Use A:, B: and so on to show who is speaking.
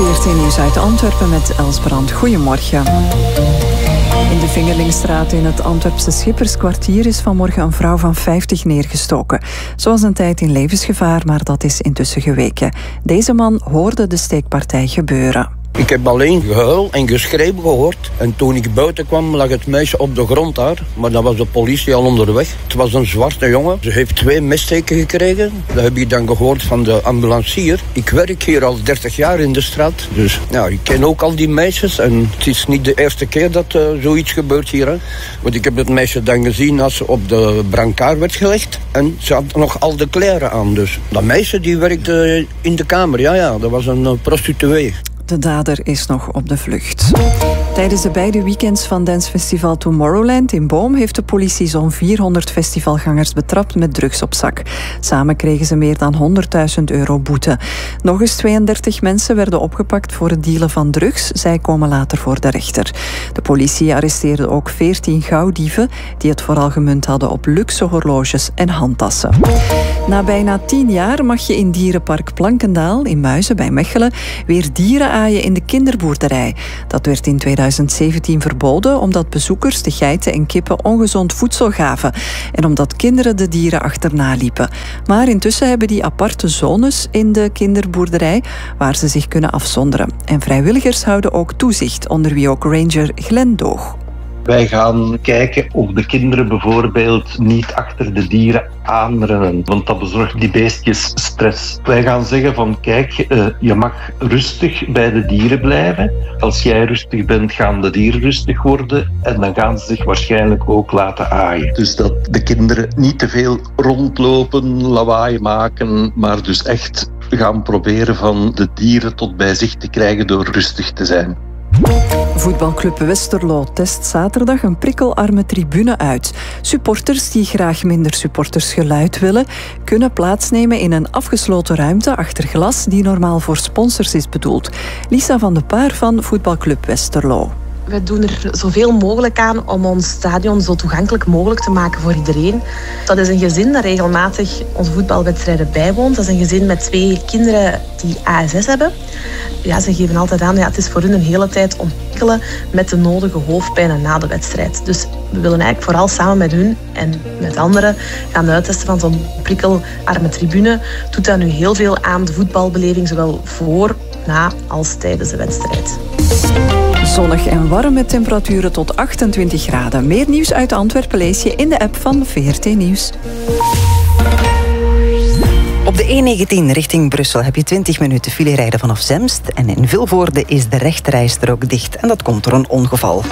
A: 14 nieuws uit Antwerpen met Els Brand. Goedemorgen. In de Vingerlingstraat in het Antwerpse Schipperskwartier is vanmorgen een vrouw van 50 neergestoken. Ze was een tijd in levensgevaar, maar dat is intussen geweken. Deze man hoorde de steekpartij gebeuren.
B: Ik heb alleen gehuil en geschreeuw gehoord. En toen ik buiten kwam, lag het meisje op de grond daar. Maar dan was de politie al onderweg. Het was een zwarte jongen. Ze heeft 2 messteken gekregen. Dat heb ik dan gehoord van de ambulancier. Ik werk hier al 30 jaar in de straat. Dus ja, ik ken ook al die meisjes. En het is niet de eerste keer dat zoiets gebeurt hier. Hè. Want ik heb het meisje dan gezien als ze op de brancard werd gelegd. En ze had nog al de kleren aan. Dus dat meisje die werkte in de kamer. Ja, dat was een prostituee.
A: De dader is nog op de vlucht. Tijdens de beide weekends van dancefestival Tomorrowland in Boom heeft de politie zo'n 400 festivalgangers betrapt met drugs op zak. Samen kregen ze meer dan €100.000 boete. Nog eens 32 mensen werden opgepakt voor het dealen van drugs. Zij komen later voor de rechter. De politie arresteerde ook 14 gauwdieven die het vooral gemunt hadden op luxe horloges en handtassen. Na bijna 10 jaar mag je in dierenpark Plankendaal in Muizen bij Mechelen weer dieren aaien in de kinderboerderij. Dat werd in 2017 verboden omdat bezoekers de geiten en kippen ongezond voedsel gaven en omdat kinderen de dieren achterna liepen. Maar intussen hebben die aparte zones in de kinderboerderij waar ze zich kunnen afzonderen. En vrijwilligers houden ook toezicht, onder wie ook ranger Glenn Doog.
C: Wij gaan kijken of de kinderen bijvoorbeeld niet achter de dieren aanrennen, want dat bezorgt die beestjes stress. Wij gaan zeggen van kijk, je mag rustig bij de dieren blijven. Als jij rustig bent, gaan de dieren rustig worden en dan gaan ze zich waarschijnlijk ook laten aaien. Dus dat de kinderen niet te veel rondlopen, lawaai maken, maar dus echt gaan proberen van de dieren tot bij zich te krijgen door rustig te zijn.
A: Voetbalclub Westerlo test zaterdag een prikkelarme tribune uit. Supporters die graag minder supportersgeluid willen, kunnen plaatsnemen in een afgesloten ruimte achter glas die normaal voor sponsors is bedoeld. Lisa van de Paar van Voetbalclub Westerlo.
D: We doen er zoveel mogelijk aan om ons stadion zo toegankelijk mogelijk te maken voor iedereen. Dat is een gezin dat regelmatig onze voetbalwedstrijden bijwoont. Dat is een gezin met 2 kinderen die ASS hebben. Ja, ze geven altijd aan, het is voor hun een hele tijd ontwikkelen met de nodige hoofdpijnen na de wedstrijd. Dus we willen eigenlijk vooral samen met hun en met anderen gaan uittesten van zo'n prikkelarme tribune. Doet dat nu heel veel aan de voetbalbeleving, zowel voor, na als tijdens de wedstrijd.
A: Zonnig en warm met temperaturen tot 28 graden. Meer nieuws uit Antwerpen lees je in de app van VRT Nieuws.
E: Op de E19 richting Brussel heb je 20 minuten file rijden vanaf Zemst. En in Vilvoorde is de rechterrijstrook dicht. En dat komt door een ongeval.